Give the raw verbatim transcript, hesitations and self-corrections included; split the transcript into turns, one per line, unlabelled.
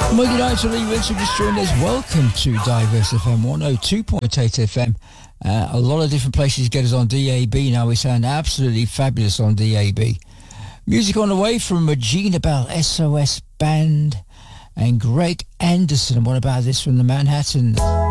Well, good night to Lee Winston just joined us. Welcome to Diverse F M one oh two point eight F M. Uh, a lot of different places to get us on D A B now. We sound absolutely fabulous on D A B. Music on the way from Regina Bell, S O S Band, and Greg Anderson. What about this from the Manhattan?